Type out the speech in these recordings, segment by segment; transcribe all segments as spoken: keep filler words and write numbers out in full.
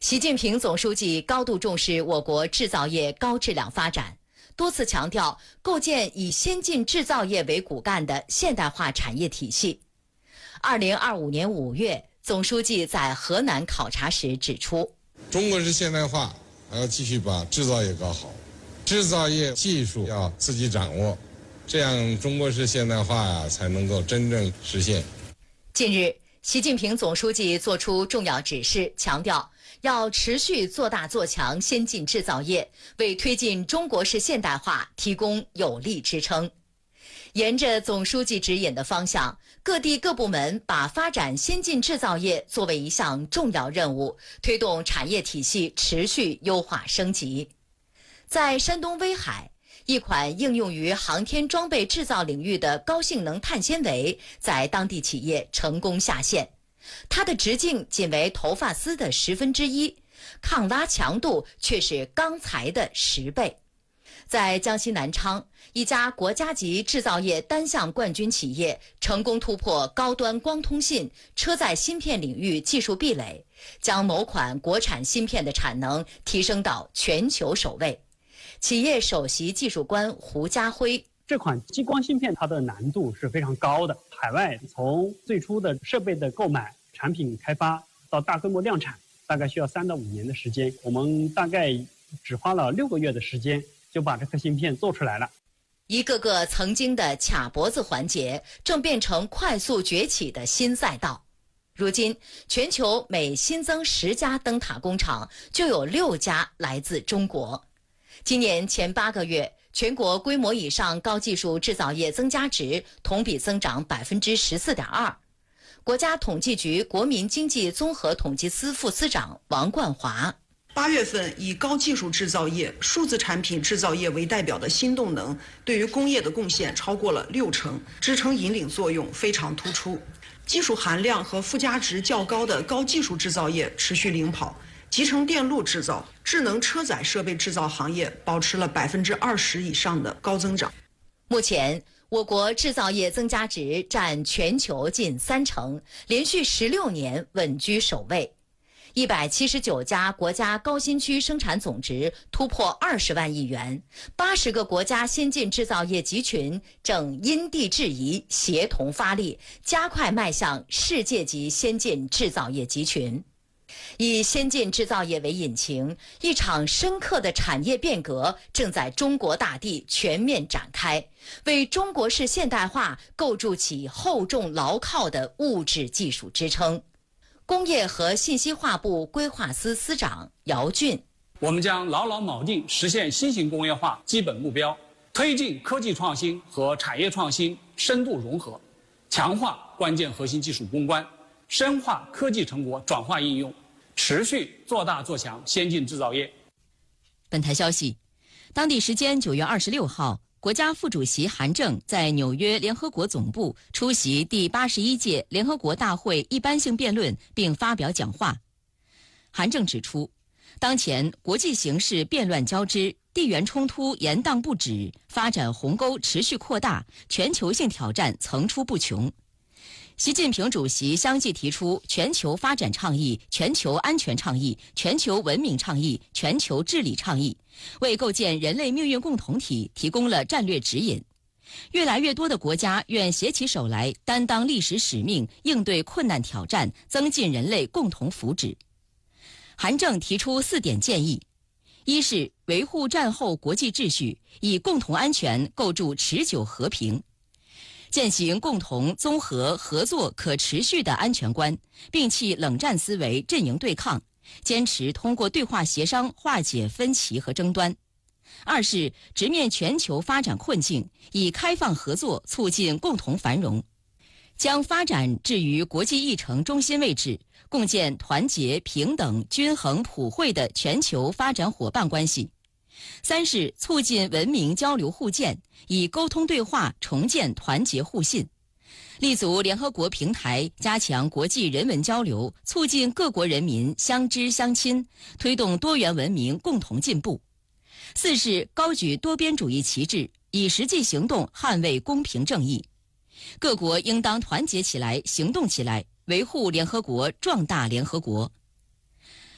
习近平总书记高度重视我国制造业高质量发展，多次强调构建以先进制造业为骨干的现代化产业体系。二零二五年五月，总书记在河南考察时指出， 中国式现代化还要继续把制造业搞好，制造业技术要自己掌握，这样中国式现代化呀才能够真正实现。 近日，习近平总书记作出重要指示，强调要持续做大做强先进制造业，为推进中国式现代化提供有力支撑。沿着总书记指引的方向，各地各部门把发展先进制造业作为一项重要任务，推动产业体系持续优化升级。在山东威海，一款应用于航天装备制造领域的高性能碳纤维在当地企业成功下线，它的直径仅为头发丝的十分之一，抗拉强度却是钢材的十倍。在江西南昌，一家国家级制造业单项冠军企业成功突破高端光通信、车载芯片领域技术壁垒，将某款国产芯片的产能提升到全球首位。企业首席技术官胡家辉， 这款激光芯片它的难度是非常高的，海外从最初的设备的购买、产品开发到大规模量产，大概需要三到五年的时间，我们大概只花了六个月的时间就把这颗芯片做出来了。 一个个曾经的卡脖子环节正变成快速崛起的新赛道。如今，全球每新增十家灯塔工厂，就有六家来自中国。今年前八个月，全国规模以上高技术制造业增加值同比增长百分之十四点二。国家统计局国民经济综合统计司副司长王冠华。 八月份以高技术制造业、数字产品制造业为代表的新动能，对于工业的贡献超过了六成，支撑引领作用非常突出。技术含量和附加值较高的高技术制造业持续领跑。集成电路制造、智能车载设备制造行业保持了百分之二十以上的高增长。 目前，我国制造业增加值占全球近三成，连续十六年稳居首位。一百七十九家国家高新区生产总值突破二十万亿元，八十个国家先进制造业集群正因地制宜、协同发力，加快迈向世界级先进制造业集群。以先进制造业为引擎，一场深刻的产业变革正在中国大地全面展开，为中国式现代化构筑起厚重牢靠的物质技术支撑。工业和信息化部规划司司长姚俊， 我们将牢牢铆定实现新型工业化基本目标，推进科技创新和产业创新深度融合，强化关键核心技术攻关，深化科技成果转化应用，持续做大做强先进制造业。 本台消息，当地时间九月二十六号，国家副主席韩正在纽约联合国总部出席第八十一届联合国大会一般性辩论并发表讲话。韩正指出，当前国际形势变乱交织，地缘冲突延宕不止，发展鸿沟持续扩大，全球性挑战层出不穷。习近平主席相继提出全球发展倡议、全球安全倡议、全球文明倡议、全球治理倡议，为构建人类命运共同体提供了战略指引。越来越多的国家愿携起手来，担当历史使命，应对困难挑战，增进人类共同福祉。韩正提出四点建议：一是维护战后国际秩序，以共同安全构筑持久和平。践行共同、综合、合作、可持续的安全观，摒弃冷战思维、阵营对抗，坚持通过对话协商化解分歧和争端。二是直面全球发展困境，以开放合作促进共同繁荣，将发展置于国际议程中心位置，共建团结、平等、均衡、普惠的全球发展伙伴关系。三是促进文明交流互鉴，以沟通对话重建团结互信，立足联合国平台，加强国际人文交流，促进各国人民相知相亲，推动多元文明共同进步。四是高举多边主义旗帜，以实际行动捍卫公平正义。各国应当团结起来，行动起来，维护联合国，壮大联合国。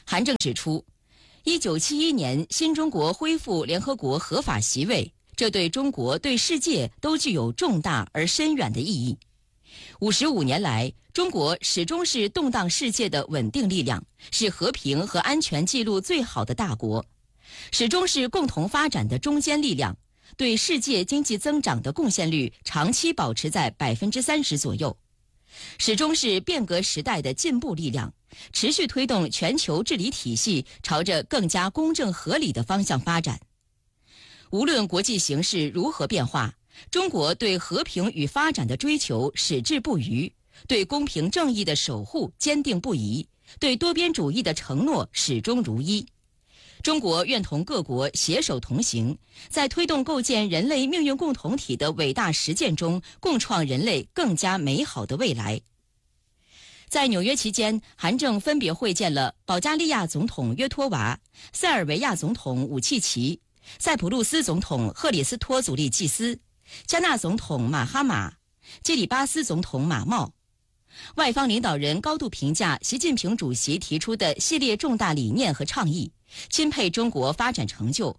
韩正指出，一九七一年新中国恢复联合国合法席位，这对中国、对世界都具有重大而深远的意义。五十五年来，中国始终是动荡世界的稳定力量，是和平和安全记录最好的大国，始终是共同发展的中坚力量，对世界经济增长的贡献率长期保持在百分之三十左右，始终是变革时代的进步力量，持续推动全球治理体系朝着更加公正合理的方向发展。无论国际形势如何变化，中国对和平与发展的追求矢志不渝，对公平正义的守护坚定不移，对多边主义的承诺始终如一。中国愿同各国携手同行，在推动构建人类命运共同体的伟大实践中，共创人类更加美好的未来。在纽约期间，韩正分别会见了保加利亚总统约托娃、塞尔维亚总统武契奇、塞浦路斯总统赫里斯托祖利季斯、加纳总统马哈马、基里巴斯总统马茂。外方领导人高度评价习近平主席提出的系列重大理念和倡议，钦佩中国发展成就，